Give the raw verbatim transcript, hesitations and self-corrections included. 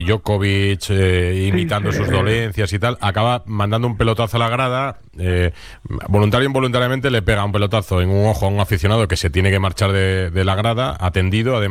Djokovic, eh, imitando sí. sus dolencias y tal, acaba mandando un pelotazo a la grada, eh, voluntario o involuntariamente le pega un pelotazo en un ojo a un aficionado que se tiene que marchar de, de la grada, atendido además.